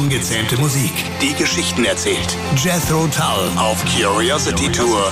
ungezähmte Musik, die Geschichten erzählt. Jethro Tull auf Curiosity Tour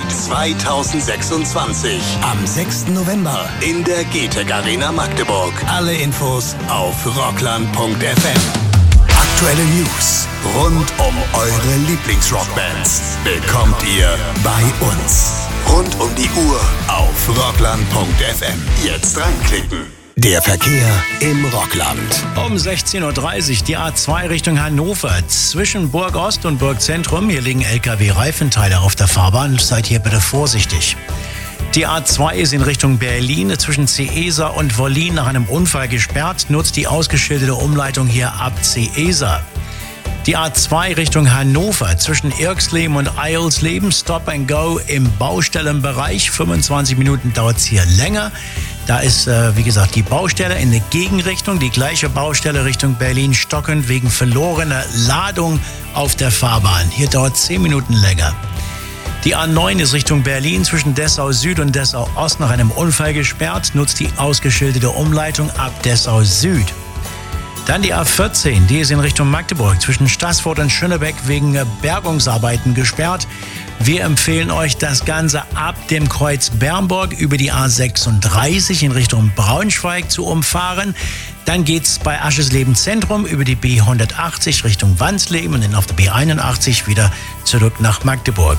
2026. Am 6. November in der GTEC Arena Magdeburg. Alle Infos auf rockland.fm. Aktuelle News rund um eure Lieblingsrockbands bekommt ihr bei uns. Rund um die Uhr auf rockland.fm. Jetzt reinklicken. Der Verkehr im Rockland. Um 16.30 Uhr die A2 Richtung Hannover. Zwischen Burg Ost und Burg Zentrum. Hier liegen LKW-Reifenteile auf der Fahrbahn. Seid hier bitte vorsichtig. Die A2 ist in Richtung Berlin zwischen Ciesa und Wollin nach einem Unfall gesperrt. Nutzt die ausgeschilderte Umleitung hier ab Ciesa. Die A2 Richtung Hannover zwischen Irxleben und Eilsleben. Stop and Go im Baustellenbereich. 25 Minuten dauert es hier länger. Da ist, wie gesagt, die Baustelle in der Gegenrichtung. Die gleiche Baustelle Richtung Berlin stockend wegen verlorener Ladung auf der Fahrbahn. Hier dauert es 10 Minuten länger. Die A9 ist Richtung Berlin zwischen Dessau Süd und Dessau Ost nach einem Unfall gesperrt. Nutzt die ausgeschilderte Umleitung ab Dessau Süd. Dann die A14, die ist in Richtung Magdeburg zwischen Staßfurt und Schönebeck wegen Bergungsarbeiten gesperrt. Wir empfehlen euch, das Ganze ab dem Kreuz Bernburg über die A36 in Richtung Braunschweig zu umfahren. Dann geht's bei Aschersleben Zentrum über die B180 Richtung Wansleben und dann auf der B81 wieder zurück nach Magdeburg.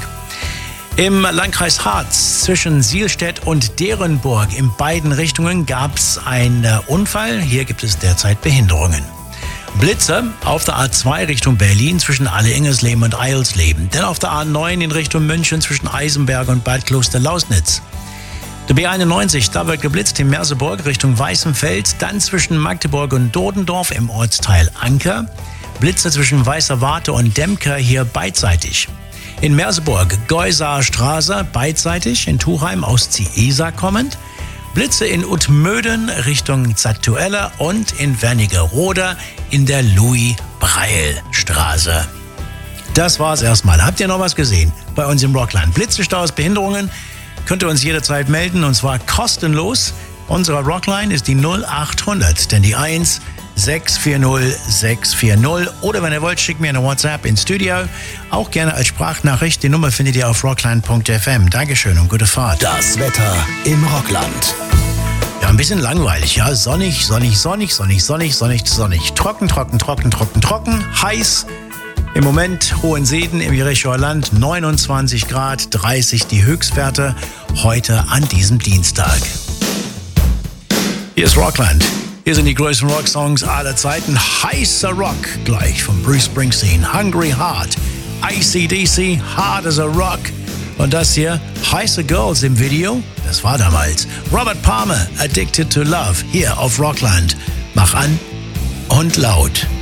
Im Landkreis Harz zwischen Sielstedt und Derenburg in beiden Richtungen gab es einen Unfall. Hier gibt es derzeit Behinderungen. Blitze auf der A2 Richtung Berlin zwischen Alle-Ingersleben und Eilsleben. Dann auf der A9 in Richtung München zwischen Eisenberg und Bad Kloster-Lausnitz. Der B91, da wird geblitzt in Merseburg Richtung Weißenfeld. Dann zwischen Magdeburg und Dordendorf im Ortsteil Anker. Blitze zwischen Weißer Warte und Demker hier beidseitig. In Merseburg, Geusaer Straße, beidseitig, in Tuchheim aus Ciesa kommend. Blitze in Utmöden Richtung Zatuella und in Wernigerode in der Louis-Breil-Straße. Das war's erstmal. Habt ihr noch was gesehen bei uns im Rockland? Blitzestaus, Behinderungen könnt ihr uns jederzeit melden und zwar kostenlos. Unsere Rockline ist die 0800, denn die 1 640 640 oder wenn ihr wollt, schickt mir eine WhatsApp ins Studio. Auch gerne als Sprachnachricht. Die Nummer findet ihr auf rockland.fm. Dankeschön und gute Fahrt. Das Wetter im Rockland. Ja, ein bisschen langweilig, ja. Sonnig, sonnig, sonnig, sonnig, sonnig, sonnig, sonnig. Trocken, trocken, trocken, trocken, trocken. Heiß. Im Moment Hohenseeden im Jerichoer Land 29 Grad, 30 die Höchstwerte heute an diesem Dienstag. Hier ist Rockland. Hier sind die größten Rocksongs aller Zeiten. Heißer Rock gleich von Bruce Springsteen. Hungry Heart. AC/DC, Hard as a Rock. Und das hier, heiße Girls im Video. Das war damals Robert Palmer, Addicted to Love. Hier auf Rockland. Mach an und laut.